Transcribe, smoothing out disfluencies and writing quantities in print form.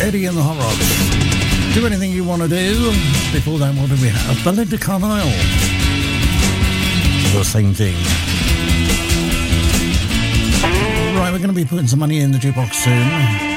Eddie and the Hot Rods. Do anything you want to do. Before that, what do we have? Belinda Carlisle. The same thing. Right, we're going to be putting some money in the jukebox soon.